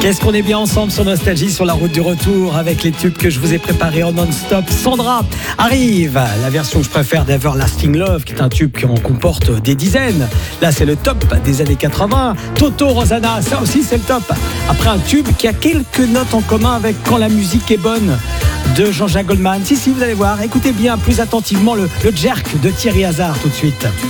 Qu'est-ce qu'on est bien ensemble sur Nostalgie, sur la route du retour avec les tubes que je vous ai préparés en non-stop. Sandra arrive, la version que je préfère d'Everlasting Love, qui est un tube qui en comporte des dizaines. Là, c'est le top des années 80. Toto, Rosanna, ça aussi c'est le top. Après un tube qui a quelques notes en commun avec Quand la musique est bonne de Jean-Jacques Goldman. Si, vous allez voir, écoutez bien plus attentivement le jerk de Thierry Hazard tout de suite. Tu